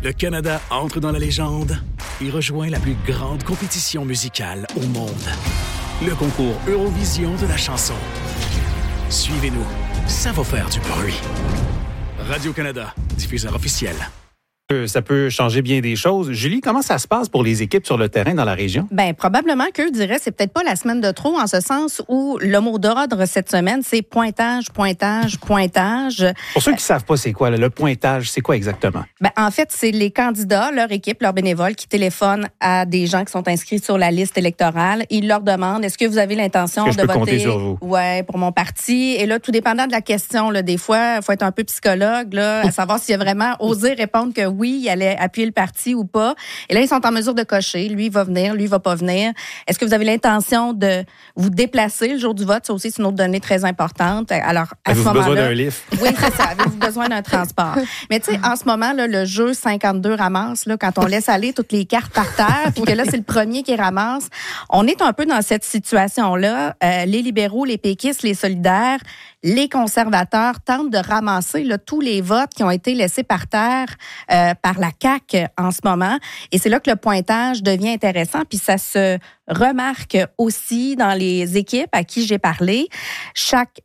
Le Canada entre dans la légende et rejoint la plus grande compétition musicale au monde. Le concours Eurovision de la chanson. Suivez-nous, ça va faire du bruit. Radio-Canada, diffuseur officiel. Ça peut changer bien des choses. Julie, comment ça se passe pour les équipes sur le terrain dans la région? Bien, probablement qu'eux diraient c'est peut-être pas la semaine de trop, en ce sens où le mot d'ordre cette semaine, c'est pointage. Pour ceux qui ne savent pas c'est quoi, le pointage, c'est quoi exactement? Ben, en fait, c'est les candidats, leur équipe, leurs bénévoles qui téléphonent à des gens qui sont inscrits sur la liste électorale. Ils leur demandent, est-ce que vous avez l'intention de voter? Compter sur vous? Ouais, pour mon parti. Et là, tout dépendant de la question, là, des fois, il faut être un peu psychologue, là, à savoir s'il a vraiment osé répondre que oui, il allait appuyer le parti ou pas. Et là, ils sont en mesure de cocher. Lui, il va venir, lui, il va pas venir. Est-ce que vous avez l'intention de vous déplacer le jour du vote? Ça aussi, c'est une autre donnée très importante. Alors, à ce moment-là... Avez-vous besoin d'un lift? Oui, c'est ça. Avez-vous besoin d'un transport? Mais tu sais, en ce moment, là, le jeu 52 ramasse, là, quand on laisse aller toutes les cartes par terre, puis que là, c'est le premier qui ramasse, on est un peu dans cette situation-là. Les libéraux, les péquistes, les solidaires, les conservateurs tentent de ramasser là, tous les votes qui ont été laissés par terre par la CAQ en ce moment. Et c'est là que le pointage devient intéressant. Puis ça se remarque aussi dans les équipes à qui j'ai parlé. Chaque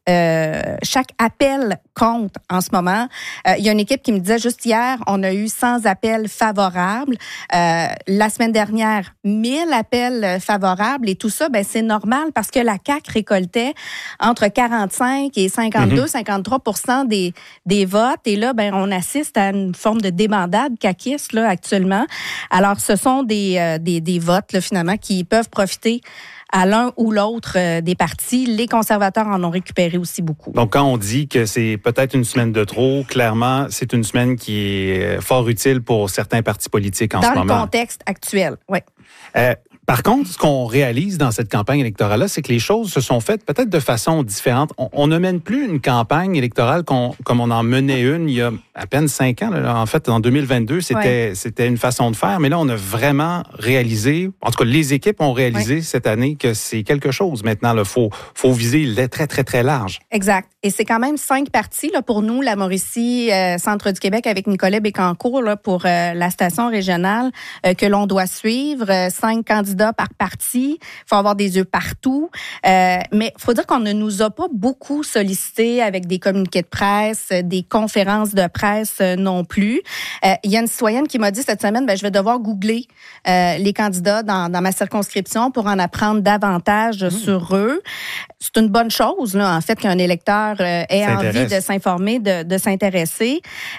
appel compte en ce moment. Il y a une équipe qui me disait juste hier, on a eu 100 appels favorables. La semaine dernière, 1000 appels favorables. Et tout ça, ben c'est normal parce que la CAQ récoltait entre 45 et 53% des votes. Et là, ben on assiste à une forme de débandade caquiste là actuellement. Alors, ce sont des votes là, finalement qui peuvent profiter à l'un ou l'autre des partis. Les conservateurs en ont récupéré aussi beaucoup. Donc, quand on dit que c'est peut-être une semaine de trop, clairement, c'est une semaine qui est fort utile pour certains partis politiques en ce moment. Dans le contexte actuel, oui. Par contre, ce qu'on réalise dans cette campagne électorale-là, c'est que les choses se sont faites peut-être de façon différente. On ne mène plus une campagne électorale comme on en menait une il y a à peine 5 ans. Là. En fait, en 2022, c'était une façon de faire. Mais là, on a vraiment réalisé, en tout cas, les équipes ont réalisé cette année que c'est quelque chose. Maintenant, il faut viser très, très, très large. Exact. Et c'est quand même 5 partis là, pour nous, la Mauricie, Centre du Québec avec Nicolet Bécancour là, pour la station régionale que l'on doit suivre. 5 candidats par parti. Il faut avoir des yeux partout. Mais il faut dire qu'on ne nous a pas beaucoup sollicité avec des communiqués de presse, des conférences de presse non plus. Il y a une citoyenne qui m'a dit cette semaine, je vais devoir googler les candidats dans ma circonscription pour en apprendre davantage sur eux. C'est une bonne chose, là, en fait, qu'un électeur ait envie de s'informer, de s'intéresser.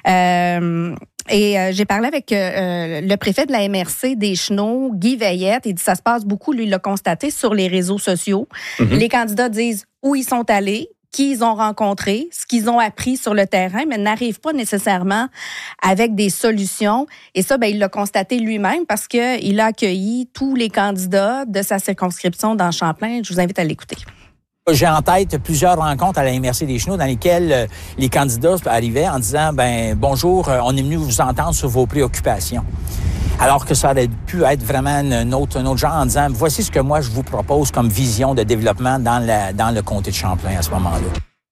Et j'ai parlé avec le préfet de la MRC des Chenaux, Guy Veillette. Il dit ça se passe beaucoup, lui, il l'a constaté sur les réseaux sociaux. Les candidats disent où ils sont allés, qui ils ont rencontré, ce qu'ils ont appris sur le terrain, mais n'arrivent pas nécessairement avec des solutions. Et ça, il l'a constaté lui-même parce qu'il a accueilli tous les candidats de sa circonscription dans Champlain. Je vous invite à l'écouter. J'ai en tête plusieurs rencontres à la MRC des Chenaux dans lesquelles les candidats arrivaient en disant bonjour, on est venu vous entendre sur vos préoccupations. Alors que ça aurait pu être vraiment un autre genre en disant voici ce que moi je vous propose comme vision de développement dans le comté de Champlain à ce moment-là.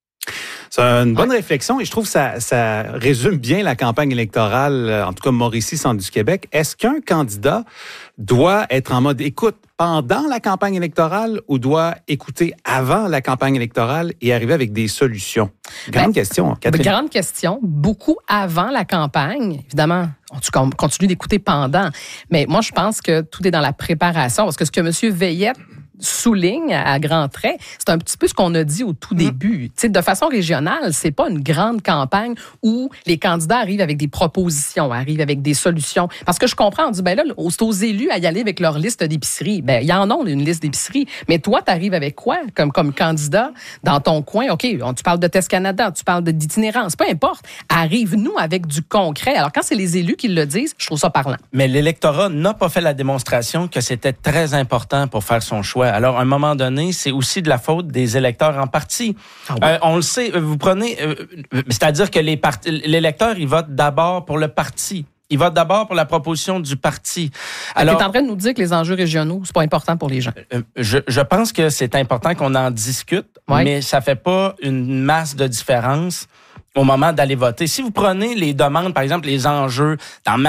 C'est une bonne réflexion et je trouve que ça résume bien la campagne électorale, en tout cas Mauricie, Centre du Québec. Est-ce qu'un candidat doit être en mode écoute pendant la campagne électorale ou doit écouter avant la campagne électorale et arriver avec des solutions? Grande question, Catherine. Grande question. Beaucoup avant la campagne, évidemment. Tu continues d'écouter pendant. Mais moi, je pense que tout est dans la préparation. Parce que ce que M. Veillette souligne à grands traits, c'est un petit peu ce qu'on a dit au tout début. Tu sais, de façon régionale, c'est pas une grande campagne où les candidats arrivent avec des propositions, arrivent avec des solutions. Parce que je comprends, on dit, là, c'est aux élus à y aller avec leur liste d'épicerie. Il y en a une liste d'épicerie. Mais toi, tu arrives avec quoi comme candidat dans ton coin? OK, tu parles de Test Canada, tu parles d'itinérance, peu importe. Arrive-nous avec du concret. Alors, quand c'est les élus qui le disent, je trouve ça parlant. Mais l'électorat n'a pas fait la démonstration que c'était très important pour faire son choix. Alors, à un moment donné, c'est aussi de la faute des électeurs en partie. On le sait, vous prenez... c'est-à-dire que l'électeur, il vote d'abord pour le parti. Il vote d'abord pour la proposition du parti. Alors, tu es en train de nous dire que les enjeux régionaux, c'est pas important pour les gens. Je pense que c'est important qu'on en discute, mais ça fait pas une masse de différence au moment d'aller voter. Si vous prenez les demandes, par exemple, les enjeux dans